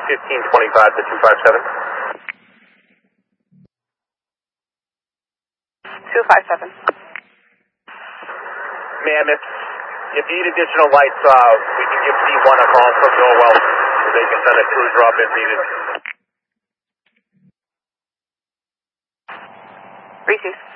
1525 to 257. 257. Ma'am, if you need additional lights, we can give D1 a call from Norwell so they can send a cruiser up if needed. Receive.